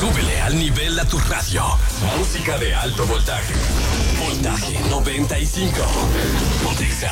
Súbele al nivel a tu radio. Música de alto voltaje. Voltaje 95. Pontexa.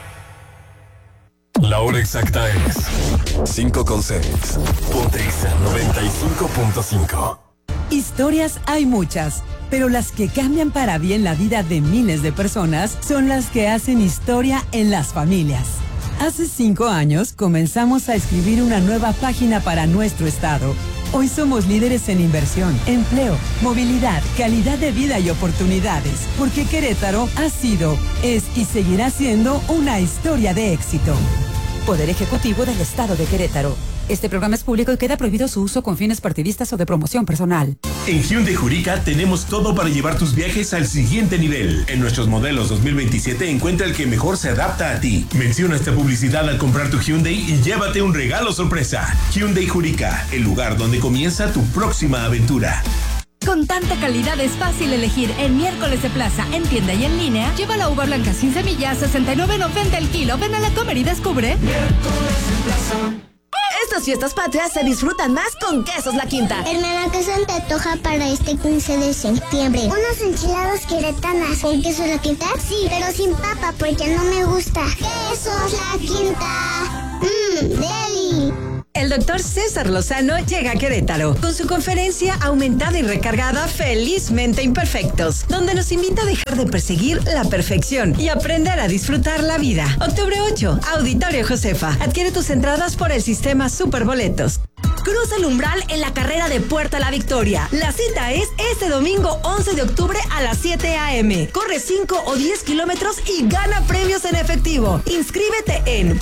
La hora exacta es 5:06. Pontexa 95.5. Historias hay muchas, pero las que cambian para bien la vida de miles de personas son las que hacen historia en las familias. Hace 5 años comenzamos a escribir una nueva página para nuestro estado. Hoy somos líderes en inversión, empleo, movilidad, calidad de vida y oportunidades, porque Querétaro ha sido, es y seguirá siendo una historia de éxito. Poder Ejecutivo del Estado de Querétaro. Este programa es público y queda prohibido su uso con fines partidistas o de promoción personal. En Hyundai Jurica tenemos todo para llevar tus viajes al siguiente nivel. En nuestros modelos 2027 encuentra el que mejor se adapta a ti. Menciona esta publicidad al comprar tu Hyundai y llévate un regalo sorpresa. Hyundai Jurica, el lugar donde comienza tu próxima aventura. Con tanta calidad es fácil elegir. En Miércoles de Plaza, en tienda y en línea, lleva la uva blanca sin semillas, 69.90 el kilo. Ven a la Comer y descubre. Miércoles de Plaza. Estas fiestas patrias se disfrutan más con Quesos La Quinta. Hermana, ¿qué se te antoja para este 15 de septiembre? Unas enchiladas queretanas. ¿Con queso La Quinta? Sí, pero sin papa porque no me gusta. Quesos La Quinta. Deli. El doctor César Lozano llega a Querétaro con su conferencia aumentada y recargada Felizmente Imperfectos, donde nos invita a dejar de perseguir la perfección y aprender a disfrutar la vida. Octubre 8, Auditorio Josefa. Adquiere tus entradas por el sistema Superboletos. Cruza el umbral en la carrera de Puerta a la Victoria. La cita es este domingo 11 de octubre a las 7 a.m. Corre 5 o 10 kilómetros y gana premios en efectivo. Inscríbete en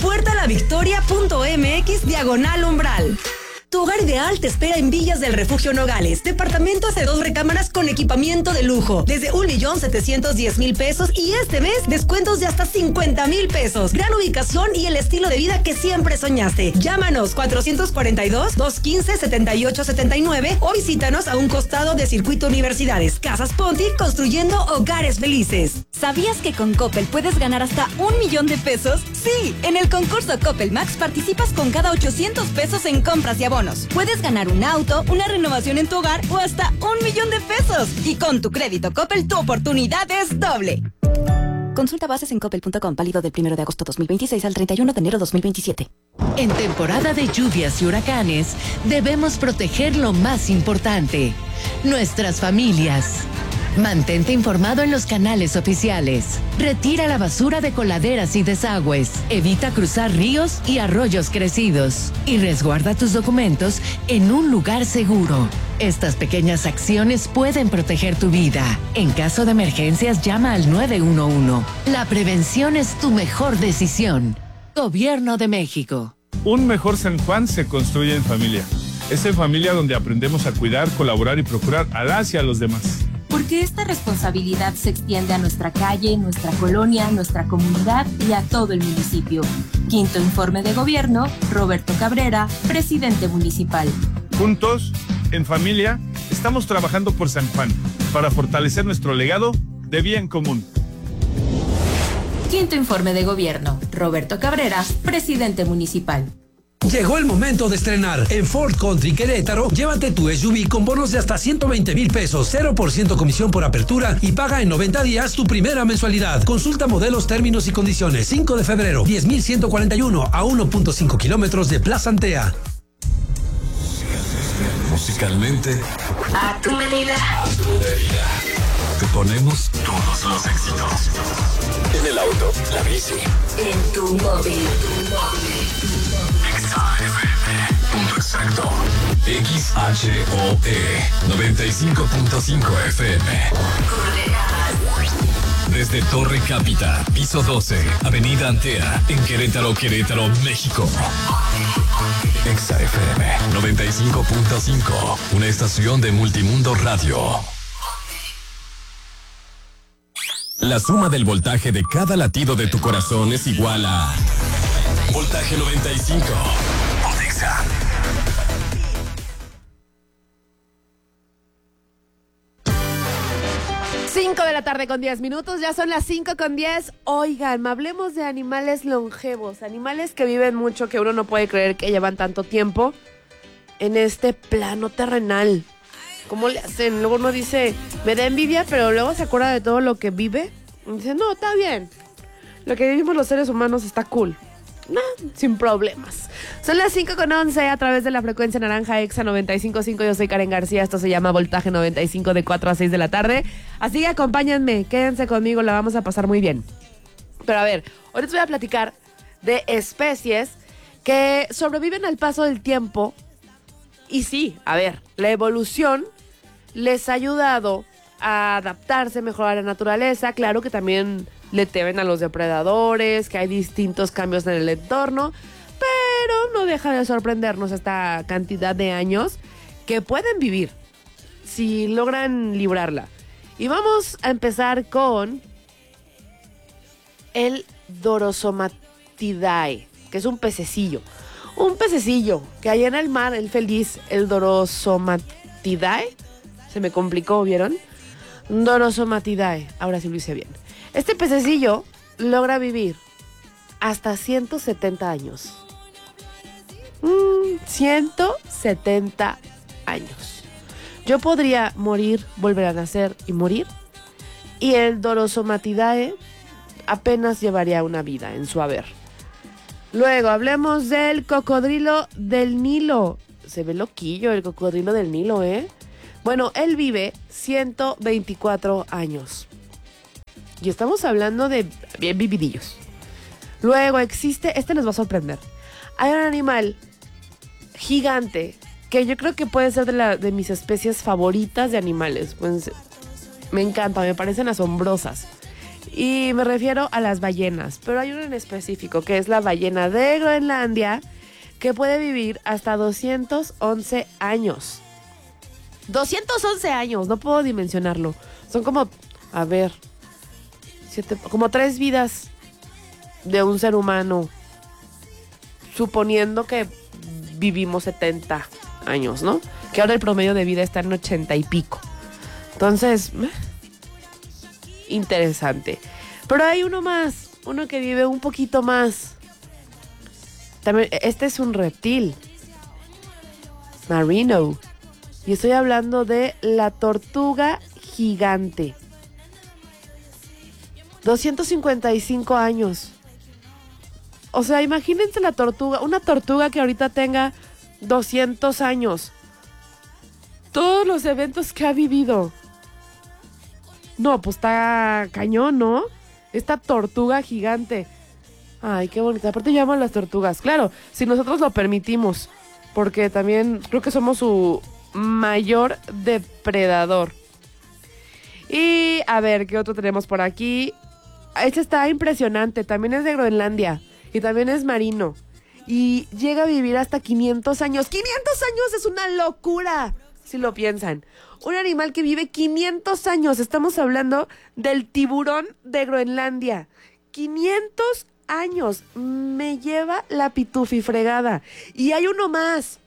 puertalavictoria.mx/umbral. Tu hogar ideal te espera en Villas del Refugio Nogales. Departamentos de 2 recámaras con equipamiento de lujo. Desde 1,710,000 pesos y este mes descuentos de hasta 50,000 pesos. Gran ubicación y el estilo de vida que siempre soñaste. Llámanos 442-215-7879 o visítanos a un costado de Circuito Universidades. Casas Ponti, construyendo hogares felices. ¿Sabías que con Coppel puedes ganar hasta 1,000,000 de pesos? Sí, en el concurso Coppel Max participas con cada 800 pesos en compras y abonos. Puedes ganar un auto, una renovación en tu hogar o hasta 1,000,000 de pesos. Y con tu crédito Coppel, tu oportunidad es doble. Consulta bases en coppel.com, válido del 1 de agosto 2026 al 31 de enero 2027. En temporada de lluvias y huracanes, debemos proteger lo más importante, nuestras familias. Mantente informado en los canales oficiales. Retira la basura de coladeras y desagües. Evita cruzar ríos y arroyos crecidos. Y resguarda tus documentos en un lugar seguro. Estas pequeñas acciones pueden proteger tu vida. En caso de emergencias, llama al 911. La prevención es tu mejor decisión. Gobierno de México. Un mejor San Juan se construye en familia. Es en familia donde aprendemos a cuidar, colaborar y procurar a las y a los demás. Porque esta responsabilidad se extiende a nuestra calle, nuestra colonia, nuestra comunidad y a todo el municipio. Quinto informe de gobierno, Roberto Cabrera, presidente municipal. Juntos, en familia, estamos trabajando por San Juan, para fortalecer nuestro legado de bien común. Quinto informe de gobierno, Roberto Cabrera, presidente municipal. Llegó el momento de estrenar. En Ford Country Querétaro, llévate tu SUV con bonos de hasta 120,000 pesos, 0% comisión por apertura y paga en 90 días tu primera mensualidad. Consulta modelos, términos y condiciones. 5 de febrero, 10,141 a 1.5 kilómetros de Plaza Antea. Musicalmente, A tu medida. te ponemos todos los éxitos. En el auto, la bici. En tu móvil. XAFM. Punto exacto. XHOE 95.5 FM. Desde Torre Cápita, piso 12, Avenida Antea, en Querétaro, Querétaro, México. XAFM 95.5, una estación de Multimundo Radio. La suma del voltaje de cada latido de tu corazón es igual a voltaje 95. Odexa. 5 de la tarde con 10 minutos, ya son las 5:10. Oigan, hablemos de animales longevos, animales que viven mucho, que uno no puede creer que llevan tanto tiempo en este plano terrenal. ¿Cómo le hacen? Luego uno dice, me da envidia, pero luego se acuerda de todo lo que vive. Y dice, no, está bien. Lo que vivimos los seres humanos está cool. No, sin problemas. Son las 5:11 a través de la frecuencia naranja Exa 95.5. Yo soy Karen García. Esto se llama Voltaje 95 de 4 a 6 de la tarde. Así que acompáñenme, quédense conmigo, la vamos a pasar muy bien. Pero a ver, hoy les voy a platicar de especies que sobreviven al paso del tiempo. Y sí, a ver, la evolución les ha ayudado a adaptarse mejor a la naturaleza. Claro que también le temen a los depredadores, que hay distintos cambios en el entorno, pero no deja de sorprendernos esta cantidad de años que pueden vivir si logran librarla. Y vamos a empezar con el Dorosomatidae, que es un pececillo. Un pececillo que hay en el mar, el feliz, el Dorosomatidae. Se me complicó, ¿vieron? Dorosomatidae, ahora sí lo hice bien. Este pececillo logra vivir hasta 170 años. 170 años. Yo podría morir, volver a nacer y morir. Y el Dorosomatidae apenas llevaría una vida en su haber. Luego hablemos del cocodrilo del Nilo. Se ve loquillo el cocodrilo del Nilo, ¿eh? Bueno, él vive 124 años. Y estamos hablando de bien vividillos. Luego existe, este les va a sorprender. Hay un animal gigante que yo creo que puede ser de mis especies favoritas de animales. Pues, me encanta, me parecen asombrosas. Y me refiero a las ballenas. Pero hay uno en específico que es la ballena de Groenlandia, que puede vivir hasta 211 años. 211 años, no puedo dimensionarlo. Son como, a ver, como 3 vidas de un ser humano, suponiendo que vivimos 70 años, ¿no? Que ahora el promedio de vida está en 80 y pico. Entonces, interesante. Pero hay uno más, uno que vive un poquito más. También, este es un reptil marino. Y estoy hablando de la tortuga gigante. 255 años. O sea, imagínense la tortuga, una tortuga que ahorita tenga 200 años. Todos los eventos que ha vivido. No, pues está cañón, ¿no? Esta tortuga gigante. Ay, qué bonita. Aparte llaman las tortugas. Claro, si nosotros lo permitimos. Porque también creo que somos su mayor depredador. Y a ver, ¿qué otro tenemos por aquí? Este está impresionante. También es de Groenlandia. Y también es marino. Y llega a vivir hasta 500 años. ¡500 años! Es una locura, si lo piensan. Un animal que vive 500 años. Estamos hablando del tiburón de Groenlandia. 500 años. Me lleva la pitufifregada. Y hay uno más.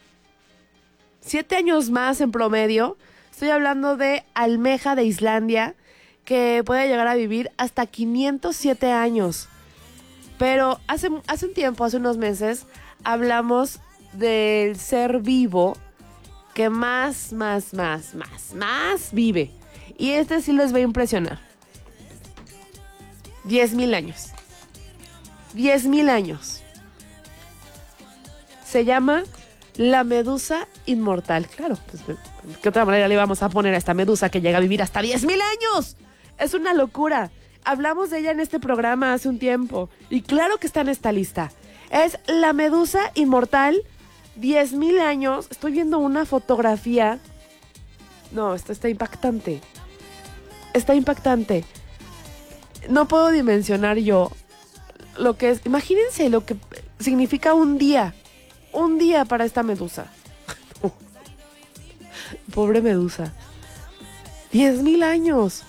7 años más en promedio. Estoy hablando de almeja de Islandia, que puede llegar a vivir hasta 507 años. Pero hace un tiempo, hace unos meses, hablamos del ser vivo que más vive. Y este sí les va a impresionar. 10,000 años. 10,000 años. Se llama la medusa inmortal. Claro, pues, ¿de qué otra manera le vamos a poner a esta medusa que llega a vivir hasta 10,000 años? Es una locura. Hablamos de ella en este programa hace un tiempo. Y claro que está en esta lista. Es la medusa inmortal, 10,000 años. Estoy viendo una fotografía. No, esto está impactante. Está impactante. No puedo dimensionar yo lo que es. Imagínense lo que significa un día. Un día para esta medusa. Pobre medusa. 10,000 años.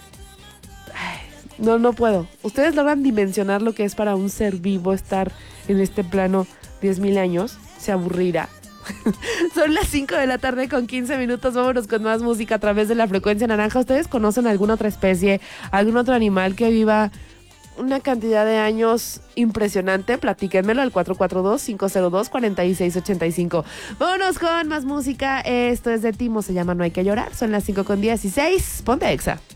No puedo. ¿Ustedes logran dimensionar lo que es para un ser vivo estar en este plano 10,000 años? Se aburrirá. Son las 5 de la tarde con 15 minutos. Vámonos con más música a través de la frecuencia naranja. ¿Ustedes conocen alguna otra especie, algún otro animal que viva una cantidad de años impresionante. Platíquenmelo al 442-502-4685. Vámonos con más música. Esto es de Timo, se llama No hay que llorar. Son las 5:16. Ponte Exa.